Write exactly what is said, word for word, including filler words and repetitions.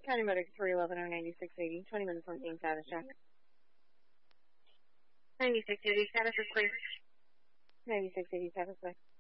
County Motor three eleven oh ninety-six eighty, twenty minutes on team status check. ninety-six eighty, status is clear. ninety-six eighty status check.